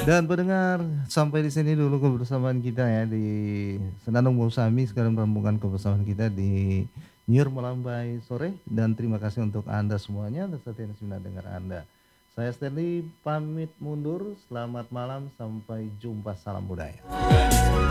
Dan pendengar, sampai di sini dulu kebersamaan kita ya di Senandung Bosami. Sekarang merampungan kebersamaan kita di Nyur Melambai sore dan terima kasih untuk Anda semuanya atas setia dengar Anda. Saya Stanley pamit mundur. Selamat malam, sampai jumpa. Salam budaya.